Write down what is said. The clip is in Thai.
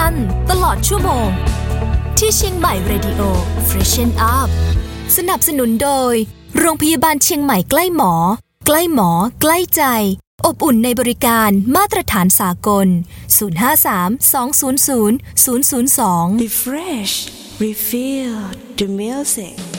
อันตลอดชั่วโมงที่เชียงใหม่ Radio Freshen Up สนับสนุนโดยโรงพยาบาลเชียงใหม่ใกล้หมอใกล้หมอใกล้ใจอบอุ่นในบริการมาตรฐานสากล053 200 002 Refresh Refill the music